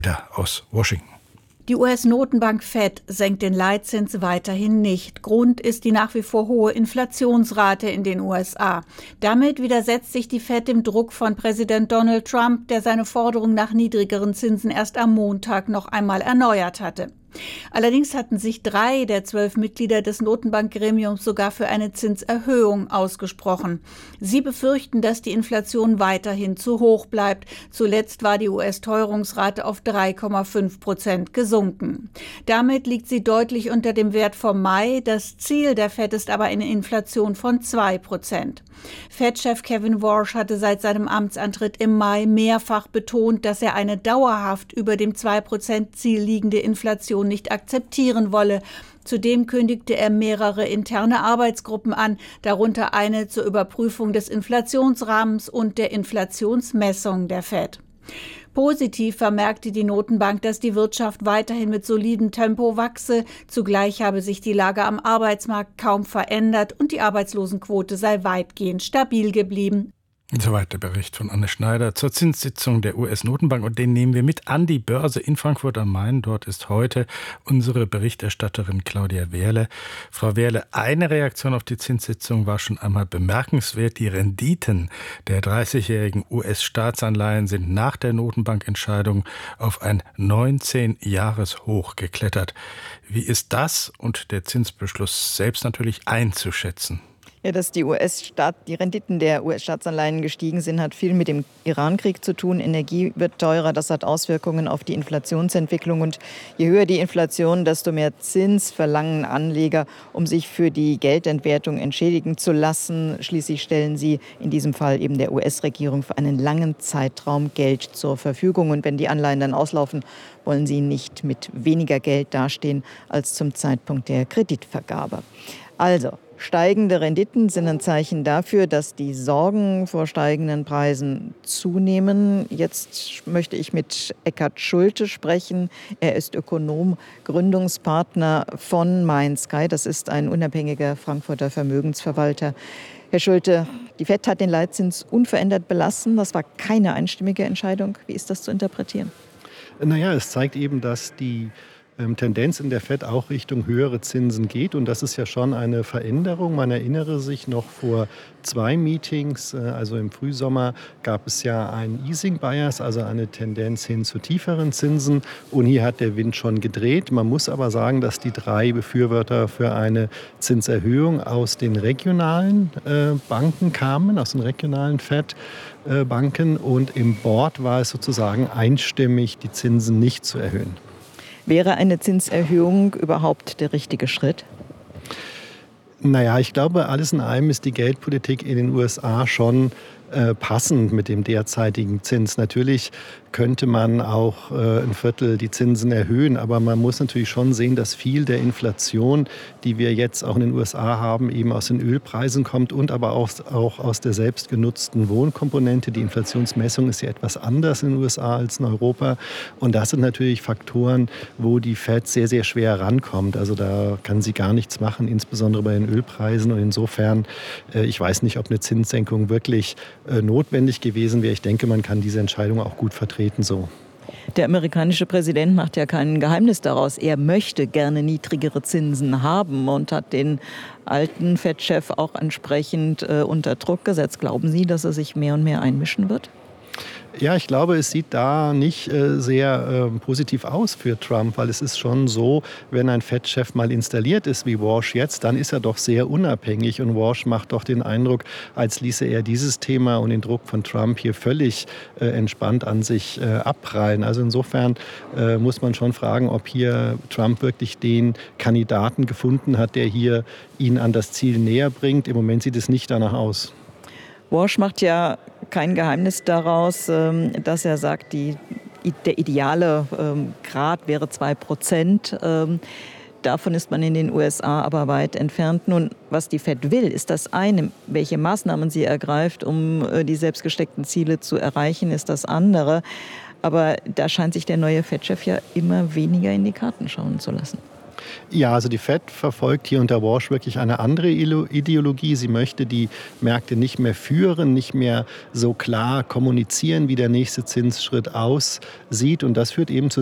Da aus Washington. Die US-Notenbank Fed senkt den Leitzins weiterhin nicht. Grund ist die nach wie vor hohe Inflationsrate in den USA. Damit widersetzt sich die Fed dem Druck von Präsident Donald Trump, der seine Forderung nach niedrigeren Zinsen erst am Montag noch einmal erneuert hatte. Allerdings hatten sich 3 der 12 Mitglieder des Notenbankgremiums sogar für eine Zinserhöhung ausgesprochen. Sie befürchten, dass die Inflation weiterhin zu hoch bleibt. Zuletzt war die US-Teuerungsrate auf 3,5% gesunken. Damit liegt sie deutlich unter dem Wert vom Mai. Das Ziel der Fed ist aber eine Inflation von 2%. Fed-Chef Kevin Warsh hatte seit seinem Amtsantritt im Mai mehrfach betont, dass er eine dauerhaft über dem 2%-Ziel liegende Inflation nicht akzeptieren wolle. Zudem kündigte er mehrere interne Arbeitsgruppen an, darunter eine zur Überprüfung des Inflationsrahmens und der Inflationsmessung der Fed. Positiv vermerkte die Notenbank, dass die Wirtschaft weiterhin mit solidem Tempo wachse. Zugleich habe sich die Lage am Arbeitsmarkt kaum verändert und die Arbeitslosenquote sei weitgehend stabil geblieben. Soweit der Bericht von Anne Schneider zur Zinssitzung der US-Notenbank. Und den nehmen wir mit an die Börse in Frankfurt am Main. Dort ist heute unsere Berichterstatterin Claudia Wehrle. Frau Wehrle, eine Reaktion auf die Zinssitzung war schon einmal bemerkenswert. Die Renditen der 30-jährigen US-Staatsanleihen sind nach der Notenbankentscheidung auf ein 19-Jahres-Hoch geklettert. Wie ist das und der Zinsbeschluss selbst natürlich einzuschätzen? Ja, dass die Renditen der US-Staatsanleihen gestiegen sind, hat viel mit dem Iran-Krieg zu tun. Energie wird teurer, das hat Auswirkungen auf die Inflationsentwicklung. Und je höher die Inflation, desto mehr Zins verlangen Anleger, um sich für die Geldentwertung entschädigen zu lassen. Schließlich stellen sie in diesem Fall eben der US-Regierung für einen langen Zeitraum Geld zur Verfügung. Und wenn die Anleihen dann auslaufen, wollen sie nicht mit weniger Geld dastehen als zum Zeitpunkt der Kreditvergabe. Also, steigende Renditen sind ein Zeichen dafür, dass die Sorgen vor steigenden Preisen zunehmen. Jetzt möchte ich mit Eckhard Schulte sprechen. Er ist Ökonom, Gründungspartner von MindSky. Das ist ein unabhängiger Frankfurter Vermögensverwalter. Herr Schulte, die FED hat den Leitzins unverändert belassen. Das war keine einstimmige Entscheidung. Wie ist das zu interpretieren? Naja, es zeigt eben, dass die Tendenz in der FED auch Richtung höhere Zinsen geht. Und das ist ja schon eine Veränderung. Man erinnere sich noch vor 2 Meetings, also im Frühsommer, gab es ja einen Easing Bias, also eine Tendenz hin zu tieferen Zinsen. Und hier hat der Wind schon gedreht. Man muss aber sagen, dass die 3 Befürworter für eine Zinserhöhung aus den regionalen Banken kamen, aus den regionalen FED-Banken. Und im Board war es sozusagen einstimmig, die Zinsen nicht zu erhöhen. Wäre eine Zinserhöhung überhaupt der richtige Schritt? Naja, ich glaube, alles in allem ist die Geldpolitik in den USA schon passend mit dem derzeitigen Zins. Natürlich könnte man auch ein Viertel die Zinsen erhöhen, aber man muss natürlich schon sehen, dass viel der Inflation, die wir jetzt auch in den USA haben, eben aus den Ölpreisen kommt und aber auch aus der selbstgenutzten Wohnkomponente. Die Inflationsmessung ist ja etwas anders in den USA als in Europa. Und das sind natürlich Faktoren, wo die Fed sehr, sehr schwer rankommt. Also da kann sie gar nichts machen, insbesondere bei den Ölpreisen. Und insofern, ich weiß nicht, ob eine Zinssenkung wirklich notwendig gewesen wäre. Ich denke, man kann diese Entscheidung auch gut vertreten so. Der amerikanische Präsident macht ja kein Geheimnis daraus. Er möchte gerne niedrigere Zinsen haben und hat den alten Fed-Chef auch entsprechend unter Druck gesetzt. Glauben Sie, dass er sich mehr und mehr einmischen wird? Ja, ich glaube, es sieht da nicht sehr positiv aus für Trump, weil es ist schon so, wenn ein Fed-Chef mal installiert ist wie Warsh jetzt, dann ist er doch sehr unabhängig und Warsh macht doch den Eindruck, als ließe er dieses Thema und den Druck von Trump hier völlig entspannt an sich abprallen. Also insofern muss man schon fragen, ob hier Trump wirklich den Kandidaten gefunden hat, der hier ihn an das Ziel näher bringt. Im Moment sieht es nicht danach aus. Warsh macht ja kein Geheimnis daraus, dass er sagt, der ideale Grad wäre 2%. Davon ist man in den USA aber weit entfernt. Nun, was die Fed will, ist das eine. Welche Maßnahmen sie ergreift, um die selbst gesteckten Ziele zu erreichen, ist das andere. Aber da scheint sich der neue Fed-Chef ja immer weniger in die Karten schauen zu lassen. Ja, also die Fed verfolgt hier unter Walsh wirklich eine andere Ideologie. Sie möchte die Märkte nicht mehr führen, nicht mehr so klar kommunizieren, wie der nächste Zinsschritt aussieht. Und das führt eben zu